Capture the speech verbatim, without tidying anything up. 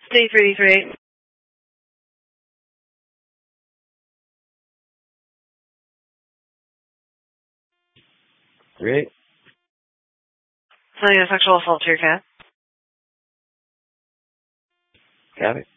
Stay three three. Three. Planning a sexual assault to your cat. Got it.